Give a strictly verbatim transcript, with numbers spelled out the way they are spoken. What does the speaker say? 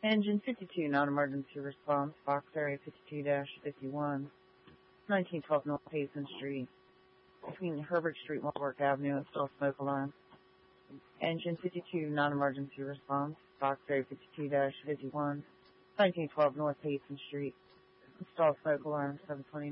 Engine fifty-two, non-emergency response, box area fifty-two dash fifty-one, nineteen twelve North Payson Street, between Herbert Street and Walworth Avenue, install smoke alarm. Engine fifty-two, non-emergency response, box area fifty-two dash fifty-one, nineteen twelve North Payson Street, install smoke alarm, seven twenty.